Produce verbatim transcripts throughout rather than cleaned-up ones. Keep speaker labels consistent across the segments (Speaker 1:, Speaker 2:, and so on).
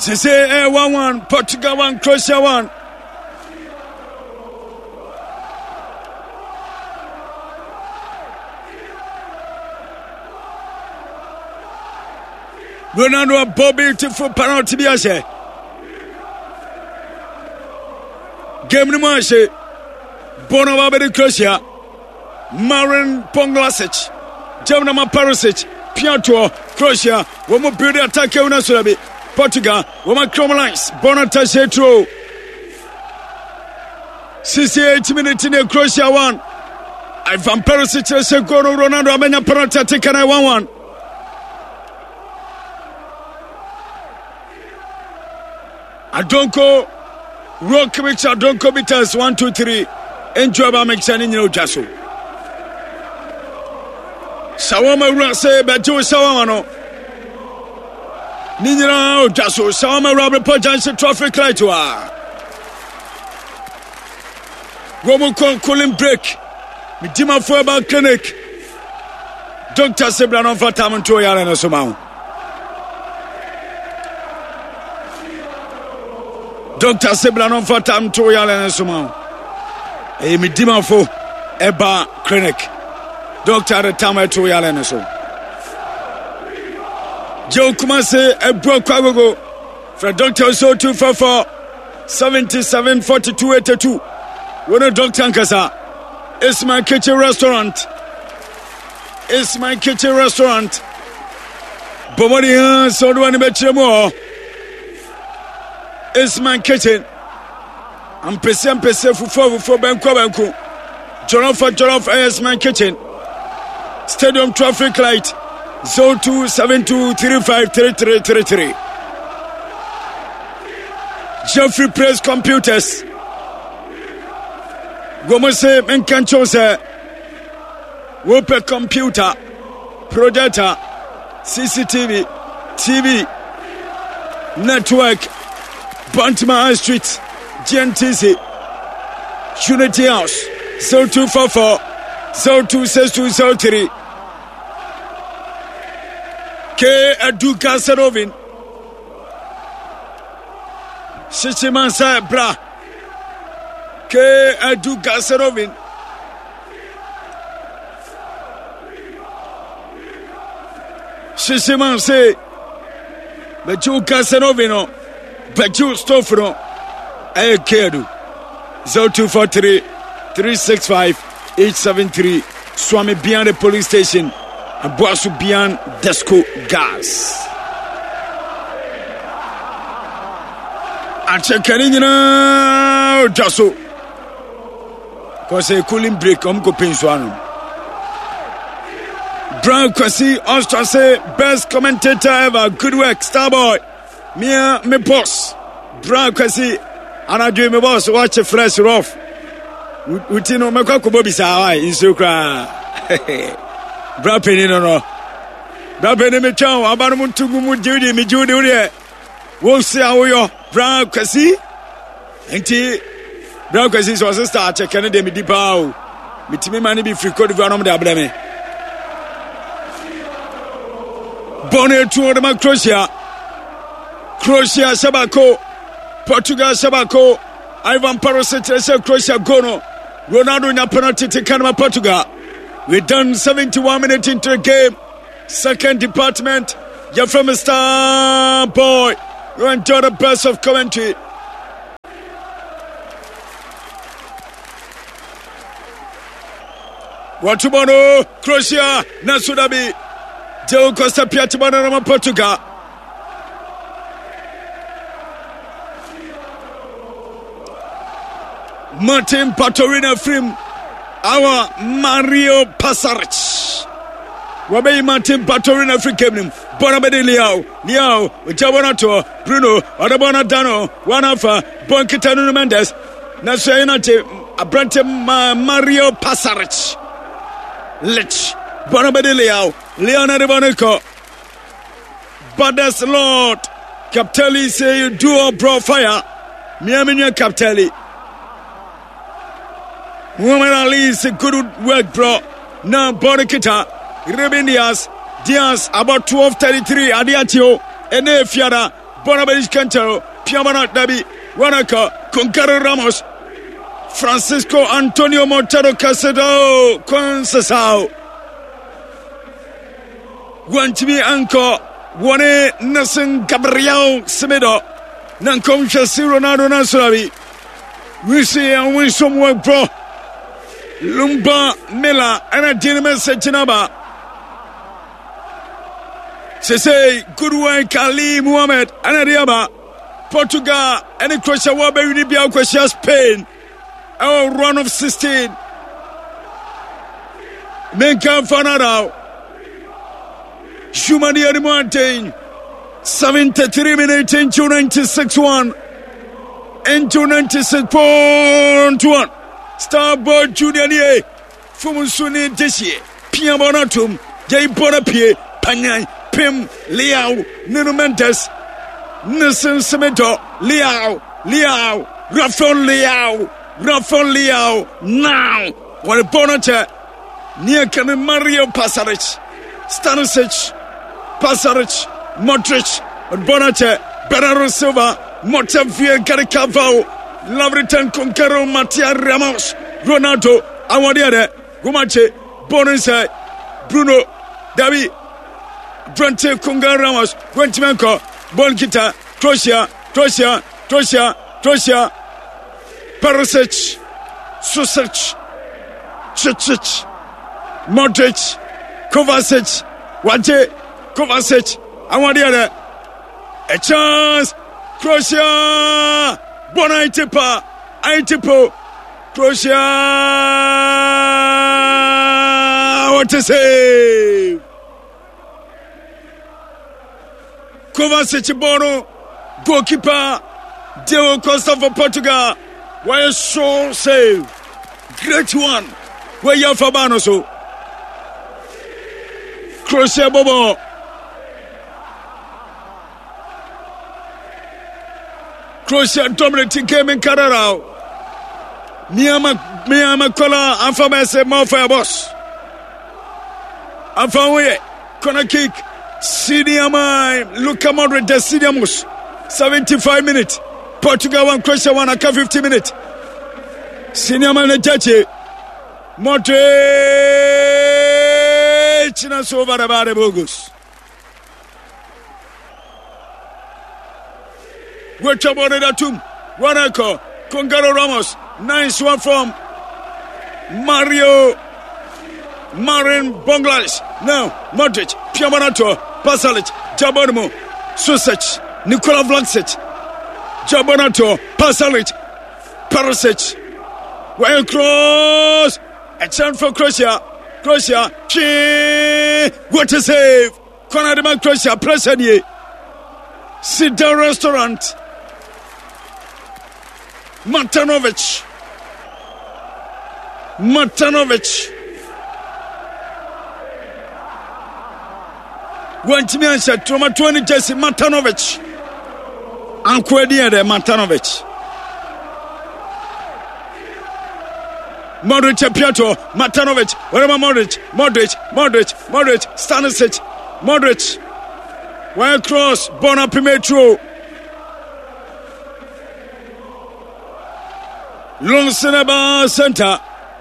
Speaker 1: Sise one one, Portugal one, Croatia one. Ronaldo a ball beautiful penalty bi ase. Game ni mo ase. Bono ba be Croatia. Marin Ponglasic. Jamna Perisic. Piotr Croatia. Wo mo build attack e una so be. Portugal, woman Cromlines, Bonata Setro. sixty-eight minutes in Croatia one. Ivan Perisic, Seguro Ronaldo, Amenya Perata, taken a one one. Adonko, Rokovic, Adonko Bitas, one, two, three. Enjoy by Mexan in Jasso. Sawama Rase, Bajo Sawamano. Nina Jasso, Sama Robert Pojanse traffic light to her. Roman Colin break. Midima Foba Clinic. Doctor Sebranon for Tamantoya and Osomau. Doctor Sebranon for Tamantoya and Osomau. A Midima for Eba Clinic. Doctor Tamatoya and Osomau. Joe Kumase, a broke Kagogo for Doctor So two four four seventy-seven forty-two eighty-two. When a doctor Ankasa, it's my kitchen restaurant. It's my kitchen restaurant. Bomonia, so do I bet you more. It's my kitchen. I'm Pessim Pessim for four for Banco Banco. Jollof for Jollof, it's my kitchen. Stadium traffic light. zero two seven two three five three three three three. Jeffrey Press Computers. Gomose Menkanchose. Whooper computer. Projector. C C T V. T V. Network. Bantima High Street. G N T C. Unity House. zero two four four zero two six two zero three. K. Aduka Serovin. Shishimansa Bra. K. Aduka Serovin. Shishimanse. Bajuka Serovino. Baju Stofro. A. Kedu. zero two four three three six five eight seven three. Swami beyond the police station. And Boasu beyond Desco Gas. And check now, Jasso. Because a cooling break, I'm going to pay one. Brown Kwasi, Austin say, best commentator ever. Good work, Starboy. Mia, me boss. Brown Kwasi, and I do my boss. Watch a fresh rough. Utino, my cock, Bobby Sawai, in Sukra. Brapping no no. Brapping me chow. Abamu tugumu Judy me Judy. Wo see how you Brown Kwasi. Enti Brown Kwasi was a star check and de me dipao. Me timi mani be free code from the ableme. Bonne to the Croatia. Croatia Sabako. Portugal Sabako. Ivan Perisic Croatia Gono. Ronaldo na penalty to Canada Portugal. We done seventy-one minutes into the game. Second department. You're from a star boy. You enjoy the best of commentary. Watumano, Croatia, Nasudabi. Joe Costa Piatimano, Portugal. Martin Patorina Frim. Our Mario Pasaric. Wabe Martin Patorina Frikemnim. Bonabedi Liao. Liao. Jabonato. Bruno. Adabona Dano. Wanafa. Bonkitano Mendes. Nasoyanate. Abrante Mario Pasaric. Lich. Bonabedi Liao. Leonardo Boneco. Badass Lord. Captelli say you do all bro fire. Miaminia Captelli. Woman Ali is a good work, bro. Now, Bodekita, Ruben Diaz, Diaz, about twelve thirty-three, Adiatio, Ene Fiara, Bonabedis Cantero, Piamana Dabi, Wanaka, Concaro Ramos, Francisco Antonio Montero Casedo, Concesao. Want to be anchor, one Nelson Gabriel Semedo, Nancom Chelsea Ronaldo Nasravi. We see and win some work, bro. Lumba Mela and a gentleman said Janaba. Se say good work Kali Muhammad and Ariaba Portugal and Croatia Wabe Unibia Croatia Spain. Our run of sixteen. Men come for now. Shumani Animante seventy-three minutes into ninety-six one. Into ninety-six point one. Starboard Junior Nye Fumusuni Deshi Piamonatum Jay Bonapie Panyan Pim Liao Nunumendes Nelson Cemento Liao Liao Rafael Liao Rafael Liao now what a bonata near Canon Mario Pasaric Stanisic Pasaric Modric Bonata Bernardo Silva Montevia Garicavo Lavritan Concaro Matia Ramos Ronaldo Awadiade Gumache Bonisa Bruno Davi Brente Congar Ramos Gwentimenko Bonkita Croatia Croatia Croatia Croatia Perisic Susic Cic Modric Kovacic Wante Kovacic Awadiade a chance Croatia Bona Itipa Itipo Croatia what to say Kovacic Bono goalkeeper Diego Costa for Portugal why a so save great one where you for Banoso Croatia Bobo Croatia dominating game in Carrarao. Miyama Miyama Kola Anfamese Mofaya boss. Anfawe corner kick. Siniama Luka Modric Desiniamus. seventy-five minutes. Portugal one, Croatia one, aka fifty minutes. Siniama Nejache. Modric na sova da bare bogus. We're about it at two. Wanako, Congaro Ramos, nice one from Mario Marin Bangladesh. Now, Modric, Piamanato, Pasalic, Jabonimo, Susic, Nikola Vlasic, Jabanato, Pasalic, Perisic. Well cross, a chance for Croatia. Croatia, what a save! Konadima Croatia, Presenier. Sit down restaurant. Matanovic. Matanovic. Went me and said, Toma twenty Jesse Matanovic. Anquedia de Matanovic. Modric Pietro, Matanovic, whatever Modric, Modric, Modric, Modric, Stanisic, Modric. Well cross, Bona Pimetro. Lonseneba Center.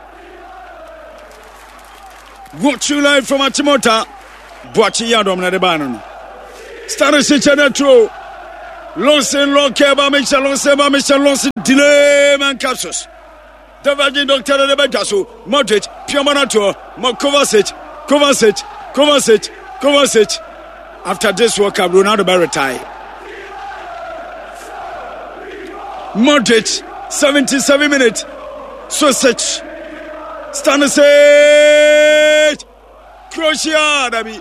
Speaker 1: Watch you live from Achimota. Boachi Yadom na de banon. Stanisic and throw. Lonsen Lokeba, Michel Lonseba, Michel Lonsen, delay man captures. The Virgin Doctor de Betasu, Modric, Piamanato, Kovacic, Kovacic, Kovacic, Kovacic. After this World Cup, Ronaldo will retire. Modric, seventy-seven minutes. Susic, Stanisic, Croatia, Dabi.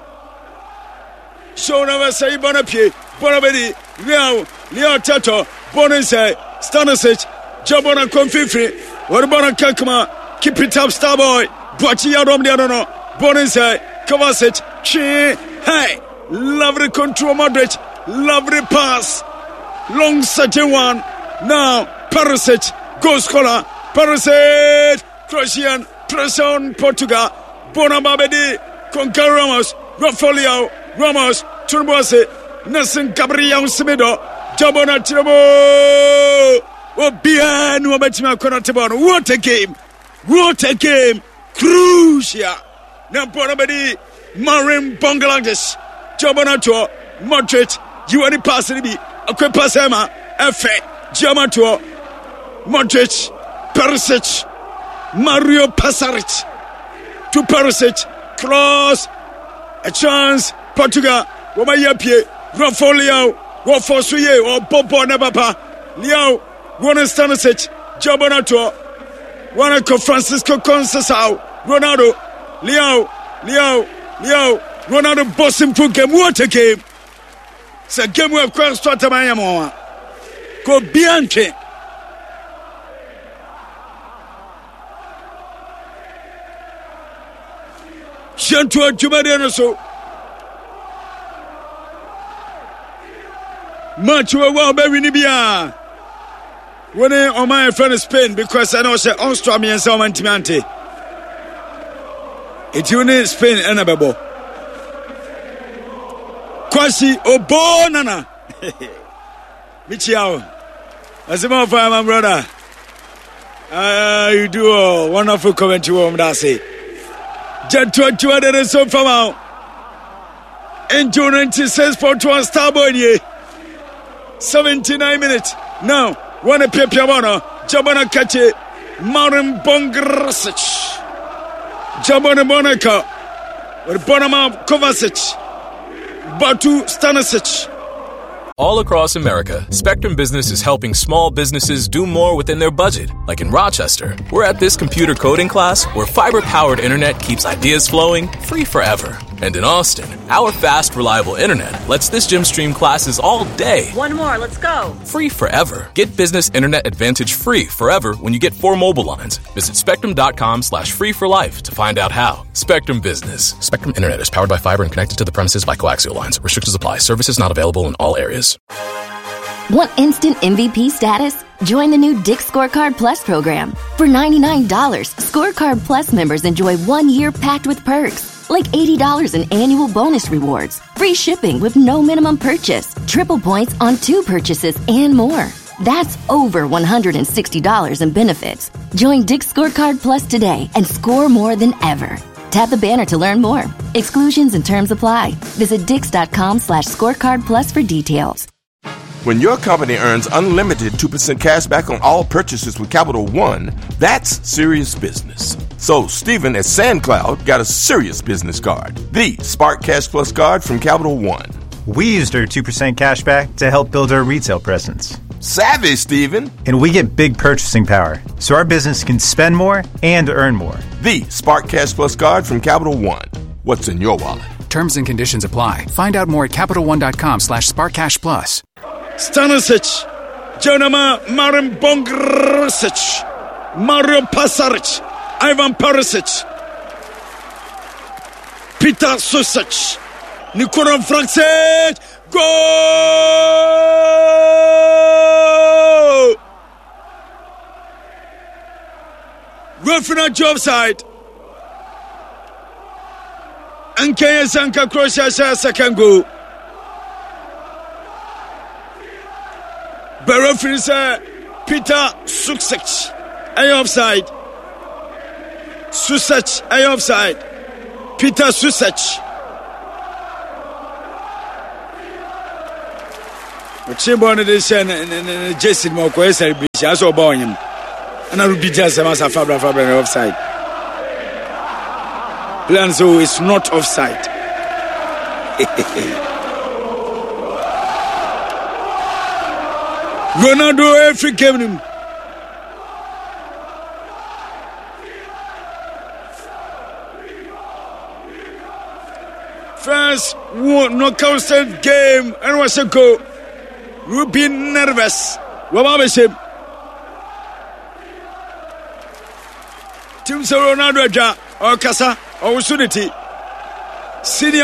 Speaker 1: Show never say Bonapie, Bonabedi, Leo, Leo Tato, Bonise, Stanisic, Jabona Confifri, Warbona Kakma, keep it up, Starboy, Boachi Yadom Diadono, Bonise, Kovacic, Chi, hey. Lovely control, Modric. Lovely pass. Long second one. Now, Perisic. Goal scorer. Perisic. Croatian. Press on Portugal. Bonababedi. Concaro Ramos. Rafael Ramos. Turboase. Nelson Gabriel Semedo, Jabona Chabo, Obian, Wabatima Konatibon. What a game! What a game! Crucial! Namponabadi, Marin Bangladesh, Jabona to Modric, you want to pass it? A quick pass, Emma, F. Jamato, Modric, Perisic, Mario Pasaric to Perisic, cross, a chance, Portugal, Womayapie, Rafolio, Wofosuye, or Bobo Nebapa, Liao, Ronald Stanisic, Jabonato, Wanako Francisco Concesao, Ronaldo, Liao, Liao, Liao, Ronaldo Boston game, what a game! It's a game we have crossed to Mayamo. Go Bianchi. Shantua Jumadiano so much well, baby Nibia. When on my friend Spain, because I know say Australia and Salman Timante. It's in Spain and a babo. Kwasi Obonana. Michiao. As a matter of fact, my brother. Uh, you do a wonderful comment to him, that's it. Jetwa Chua is so from out. Enjoy ninety-six point one Starboy. seventy-nine minutes. Now, one a Piapiavana, Jabana Kache, Marin Bongrasic, Jabana Monaca, with Bonama Kovacic, Batu Stanisic.
Speaker 2: All across America, Spectrum Business is helping small businesses do more within their budget. Like in Rochester, we're at this computer coding class where fiber-powered internet keeps ideas flowing free forever. And in Austin, our fast, reliable internet lets this gym stream classes all day.
Speaker 3: One more, let's go.
Speaker 2: Free forever. Get Business Internet Advantage free forever when you get four mobile lines. Visit spectrum.com slash free for life to find out how. Spectrum Business. Spectrum Internet is powered by fiber and connected to the premises by coaxial lines. Restrictions apply. Services not available in all areas.
Speaker 4: Want instant M V P status? Join the new Dick's Scorecard Plus program. For ninety-nine dollars, Scorecard Plus members enjoy one year packed with perks. Like eighty dollars in annual bonus rewards, free shipping with no minimum purchase, triple points on two purchases, and more. That's over one hundred sixty dollars in benefits. Join Dick's Scorecard Plus today and score more than ever. Tap the banner to learn more. Exclusions and terms apply. Visit dix.com slash scorecard plus for details.
Speaker 5: When your company earns unlimited two percent cash back on all purchases with Capital One, that's serious business. So Stephen at SandCloud got a serious business card, the Spark Cash Plus card from Capital One.
Speaker 6: We used our two percent cash back to help build our retail presence.
Speaker 5: Savvy, Stephen.
Speaker 6: And we get big purchasing power, so our business can spend more and earn more.
Speaker 5: The Spark Cash Plus card from Capital One. What's in your wallet?
Speaker 7: Terms and conditions apply. Find out more at CapitalOne.com slash SparkCashPlus.
Speaker 1: Stanisic, Jonama Marin Bongrasic, Mario Pasaric, Ivan Perisic, Peter Susic, Nikola Franksic, goal! Referee job side. And Kenya Sanka Croatia second goal. The referee said Peter Susic, a offside. Susic, a offside. Peter Susic. But she wanted to say Jason Moko is a bitch. I saw born him. And I would be just a master Fabra Fabra offside. Blanzo is not offside. Ronaldo every game. First one knockout set game and was a go. Ruby nervous. Wababeshim. Team Ronaldo ja or Casa or Sunity. Senior